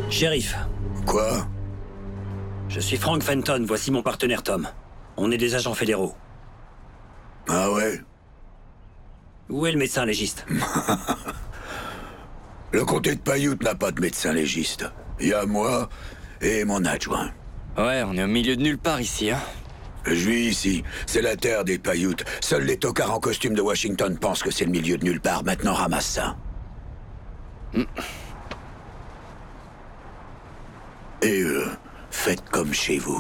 Shérif, Quoi? je suis Frank Fenton, voici mon partenaire Tom. On est des agents fédéraux. Ah ouais? Où est le médecin légiste? Le comté de Paiute n'a pas de médecin légiste. Il y a moi et mon adjoint. Ouais, on est au milieu de nulle part ici, hein. Je vis ici, c'est la terre des Paiutes. Seuls les tocards en costume de Washington pensent que c'est le milieu de nulle part. Maintenant, ramasse ça. Et faites comme chez vous.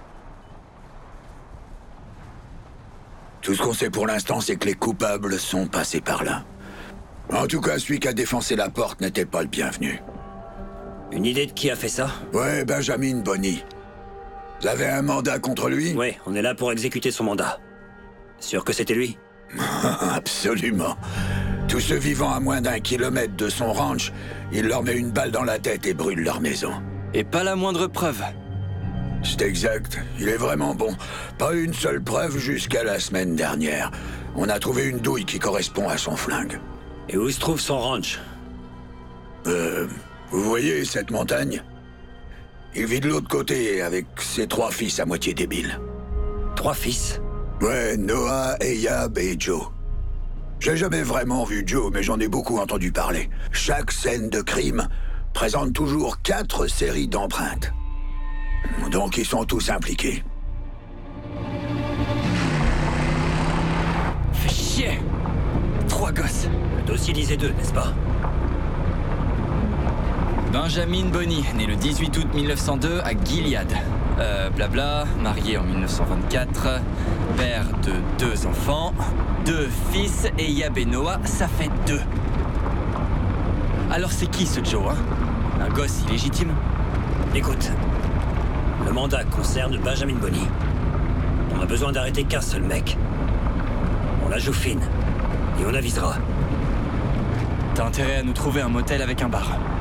Tout ce qu'on sait pour l'instant, c'est que les coupables sont passés par là. En tout cas, celui qui a défoncé la porte n'était pas le bienvenu. Une idée de qui a fait ça? Ouais, Benjamin Bonny. Vous avez un mandat contre lui? Ouais, on est là pour exécuter son mandat. Sûr que c'était lui? Absolument. Tous ceux vivant à moins d'1 kilomètre de son ranch, il leur met une balle dans la tête et brûle leur maison. Et pas la moindre preuve. C'est exact. Il est vraiment bon. Pas une seule preuve jusqu'à la semaine dernière. On a trouvé une douille qui correspond à son flingue. Et où se trouve son ranch? Vous voyez cette montagne? Il vit de l'autre côté avec ses 3 fils à moitié débiles. 3 fils? Ouais, Noah, Eyab et Joe. J'ai jamais vraiment vu Joe, mais j'en ai beaucoup entendu parler. Chaque scène de crime présente toujours 4 séries d'empreintes. Donc ils sont tous impliqués. Fais chier! 3 gosses. Le dossier disait 2, n'est-ce pas? Benjamin Bonny, né le 18 août 1902 à Gilead. Blabla, marié en 1924, père de 2 enfants, 2 fils, et Yab et Noah, ça fait 2. Alors c'est qui ce Joe, hein? Un gosse illégitime? Écoute, le mandat concerne Benjamin Bonny. On a besoin d'arrêter qu'un seul mec. On la joue fine, et on avisera. T'as intérêt à nous trouver un motel avec un bar.